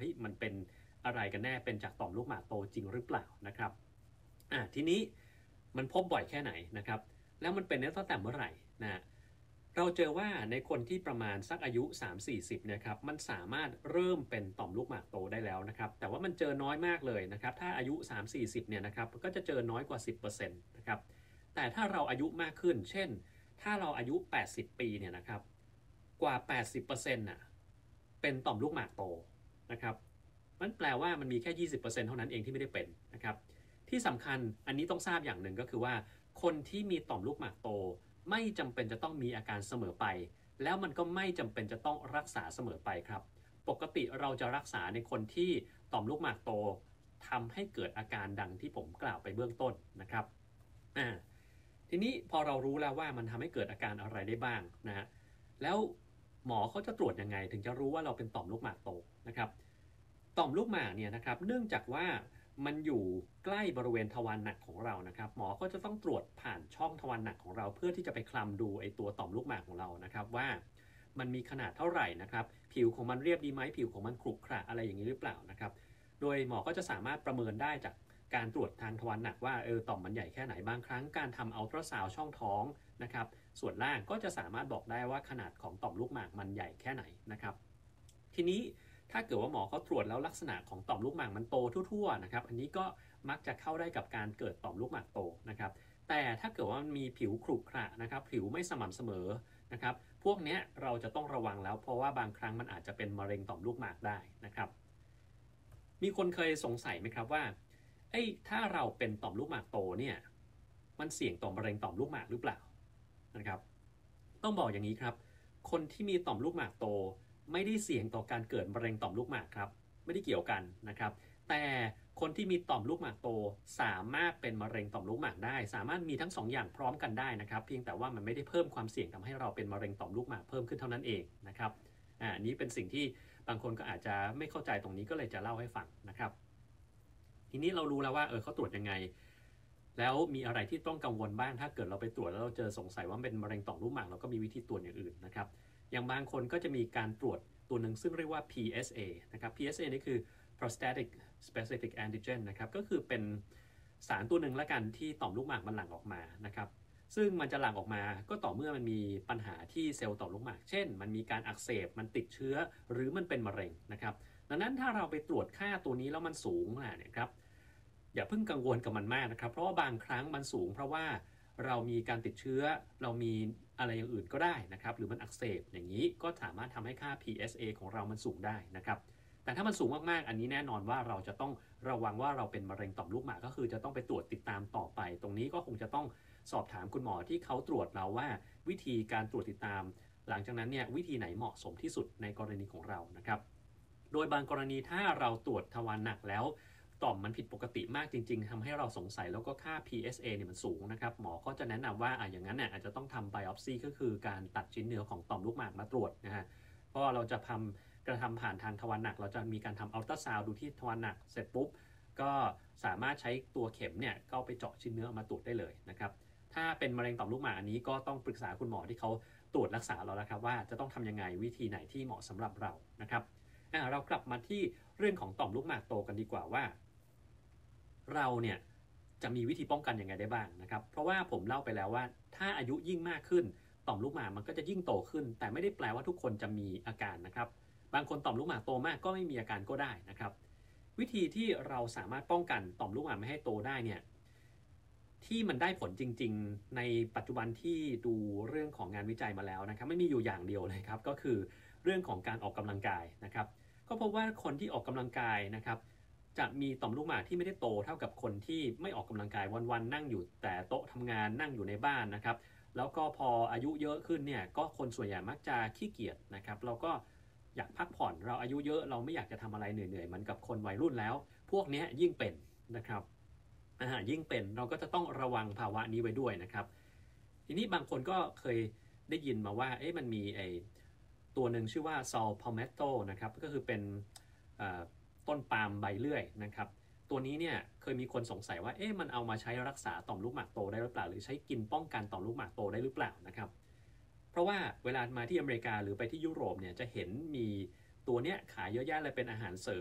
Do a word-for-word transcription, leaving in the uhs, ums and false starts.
เฮ้ยมันเป็นอะไรกันแน่เป็นจากต่อมลูกหมากโตจริงหรือเปล่านะครับอ่ะทีนี้มันพบบ่อยแค่ไหนนะครับแล้วมันเป็นตั้งแต่เมื่อไหร่นะเราเจอว่าในคนที่ประมาณสักอายุ สามถึงสี่สิบ นะครับมันสามารถเริ่มเป็นต่อมลูกหมากโตได้แล้วนะครับแต่ว่ามันเจอน้อยมากเลยนะครับถ้าอายุ สามถึงสี่สิบ เนี่ยนะครับก็จะเจอน้อยกว่า สิบเปอร์เซ็นต์ นะครับแต่ถ้าเราอายุมากขึ้นเช่นถ้าเราอายุ แปดสิบ ปีเนี่ยนะครับกว่า แปดสิบเปอร์เซ็นต์ น่ะเป็นต่อมลูกหมากโตนะครับมันแปลว่ามันมีแค่ ยี่สิบเปอร์เซ็นต์ เท่านั้นเองที่ไม่ได้เป็นนะครับที่สำคัญอันนี้ต้องทราบอย่างหนึ่งก็คือว่าคนที่มีต่อมลูกหมากโตไม่จำเป็นจะต้องมีอาการเสมอไปแล้วมันก็ไม่จำเป็นจะต้องรักษาเสมอไปครับปกติเราจะรักษาในคนที่ต่อมลูกหมากโตทำให้เกิดอาการดังที่ผมกล่าวไปเบื้องต้นนะครับอ่าทีนี้พอเรารู้แล้วว่ามันทำให้เกิดอาการอะไรได้บ้างนะฮะแล้วหมอเขาจะตรวจยังไงถึงจะรู้ว่าเราเป็นต่อมลูกหมากโตนะครับต่อมลูกหมากเนี่ยนะครับเนื่องจากว่ามันอยู่ใกล้บริเวณทวารหนักของเรานะครับหมอก็จะต้องตรวจผ่านช่องทวารหนักของเราเพื่อที่จะไปคลำดูไอตัวต่อมลูกหมากของเรานะครับว่ามันมีขนาดเท่าไหร่นะครับผิวของมันเรียบดีไหมผิวของมันขรุขระอะไรอย่างนี้หรือเปล่านะครับโดยหมอก็จะสามารถประเมินได้จากการตรวจทางทวารหนักว่าเออต่อมมันใหญ่แค่ไหนบางครั้งการทำอัลตราซาวด์ช่องท้องนะครับส่วนล่างก็จะสามารถบอกได้ว่าขนาดของต่อมลูกหมากมันใหญ่แค่ไหนนะครับทีนี้ถ้าเกิดว่าหมอเขาตรวจแล้วลักษณะของต่อมลูกหมากมันโตทั่วๆนะครับอันนี้ก็มักจะเข้าได้กับการเกิดต่อมลูกหมากโตนะครับแต่ถ้าเกิดว่ามันมีผิวขรุขระนะครับผิวไม่สม่ำเสมอนะครับพวกนี้เราจะต้องระวังแล้วเพราะว่าบางครั้งมันอาจจะเป็นมะเร็งต่อมลูกหมากได้นะครับมีคนเคยสงสัยไหมครับว่าเอ้ยถ้าเราเป็นต่อมลูกหมากโตเนี่ยมันเสี่ยงต่อมะเร็งต่อมลูกหมากหรือเปล่านะครับต้องบอกอย่างนี้ครับคนที่มีต่อมลูกหมากโตไม่ได้เสี่ยงต่อการเกิดมะเร็งต่อมลูกหมากครับไม่ได้เกี่ยวกันนะครับแต่คนที่มีต่อมลูกหมากโตสามารถเป็นมะเร็งต่อมลูกหมากได้สามารถมีทั้งสองอย่างพร้อมกันได้นะครับเพียงแต่ว่ามันไม่ได้เพิ่มความเสี่ยงทำให้เราเป็นมะเร็งต่อมลูกหมากเพิ่มขึ้นเท่านั้นเองนะครับอ่านี้เป็นสิ่งที่บางคนก็อาจจะไม่เข้าใจตรงนี้ก็เลยจะเล่าให้ฟังนะครับทีนี้เรารู้แล้วว่าเออเขาตรวจยังไงแล้วมีอะไรที่ต้องกังวลบ้างถ้าเกิดเราไปตรวจแล้วเราเจอสงสัยว่าเป็นมะเร็งต่อมลูกหมากเราก็มีวิธีตรวจอย่างอื่นนะครับอย่างบางคนก็จะมีการตรวจตัวหนึ่งซึ่งเรียกว่า พี เอส เอ นะครับ พี เอส เอ นี่คือ prostatic specific antigen นะครับก็คือเป็นสารตัวหนึ่งละกันที่ต่อมลูกหมากมันหลั่งออกมานะครับซึ่งมันจะหลั่งออกมาก็ต่อเมื่อมันมีปัญหาที่เซลล์ต่อมลูกหมากเช่นมันมีการอักเสบมันติดเชื้อหรือมันเป็นมะเร็งนะครับดังนั้นถ้าเราไปตรวจค่าตัวนี้แล้วมันสูงเนี่ยครับอย่าเพิ่งกังวลกับมันมากนะครับเพราะว่าบางครั้งมันสูงเพราะว่าเรามีการติดเชื้อเรามีอะไรอย่างอื่นก็ได้นะครับหรือมันอักเสบอย่างนี้ก็สามารถทำให้ค่า พี เอส เอ ของเรามันสูงได้นะครับแต่ถ้ามันสูงมากๆอันนี้แน่นอนว่าเราจะต้องระวังว่าเราเป็นมะเร็งต่อมลูกหมากก็คือจะต้องไปตรวจติดตามต่อไปตรงนี้ก็คงจะต้องสอบถามคุณหมอที่เขาตรวจเราว่าวิธีการตรวจติดตามหลังจากนั้นเนี่ยวิธีไหนเหมาะสมที่สุดในกรณีของเรานะครับโดยบางกรณีถ้าเราตรวจทวารหนักแล้วต่อมมันผิดปกติมากจริงๆทำให้เราสงสัยแล้วก็ค่า พี เอส เอ เนี่ยมันสูงนะครับหมอก็จะแนะนำว่าอ่ะอย่างนั้นเนี่ยอาจจะต้องทำไบออปซีก็คือการตัดชิ้นเนื้อของต่อมลูกหมากมาตรวจนะฮะเพราะเราจะทำกระทำผ่านทางทวารหนักเราจะมีการทำอัลตราซาวด์ดูที่ทวารหนักเสร็จปุ๊บก็สามารถใช้ตัวเข็มเนี่ยก็ไปเจาะชิ้นเนื้อมาตรวจได้เลยนะครับถ้าเป็นมะเร็งต่อมลูกหมากอันนี้ก็ต้องปรึกษาคุณหมอที่เขาตรวจรักษาเราแล้วครับว่าจะต้องทำยังไงวิธีไหนที่เหมาะสำหรับเรานะครับเรากลับมาที่เรื่องของต่อมลูกหมากโตกันดีกว่าว่าเราเนี่ยจะมีวิธีป้องกันยังไงได้บ้างนะครับเพราะว่าผมเล่าไปแล้วว่าถ้าอายุยิ่งมากขึ้นต่อมลูกหมากมันก็จะยิ่งโตขึ้นแต่ไม่ได้แปลว่าทุกคนจะมีอาการนะครับบางคนต่อมลูกหมากโตมากก็ไม่มีอาการก็ได้นะครับวิธีที่เราสามารถป้องกันต่อมลูกหมากไม่ให้โตได้เนี่ยที่มันได้ผลจริงๆในปัจจุบันที่ดูเรื่องของงานวิจัยมาแล้วนะครับไม่มีอยู่อย่างเดียวเลยครับก็คือเรื่องของการออกกำลังกายนะครับก็พบว่าคนที่ออกกำลังกายนะครับจะมีต่อมลูกหมากที่ไม่ได้โตเท่ากับคนที่ไม่ออกกำลังกายวันๆนั่งอยู่แต่โต๊ะทำงานนั่งอยู่ในบ้านนะครับแล้วก็พออายุเยอะขึ้นเนี่ยก็คนส่วนใหญ่มักจะขี้เกียจนะครับเราก็อยากพักผ่อนเราอายุเยอะเราไม่อยากจะทำอะไรเหนื่อยๆเหมือนกับคนวัยรุ่นแล้วพวกนี้ยิ่งเป็นนะครับอ่ายิ่งเป็นเราก็จะต้องระวังภาวะนี้ไว้ด้วยนะครับทีนี้บางคนก็เคยได้ยินมาว่าเอ๊ะมันมีไอ้ตัวหนึ่งชื่อว่าซอลพาเมโตนะครับก็คือเป็นต้นปาล์มใบเลื่อยนะครับตัวนี้เนี่ยเคยมีคนสงสัยว่าเอ๊ะมันเอามาใช้รักษาต่อมลูกหมากโตได้หรือเปล่าหรือใช้กินป้องกันต่อมลูกหมากโตได้หรือเปล่านะครับเพราะว่าเวลามาที่อเมริกาหรือไปที่ยุโรปเนี่ยจะเห็นมีตัวเนี้ยขายเยอะแยะเลยเป็นอาหารเสริม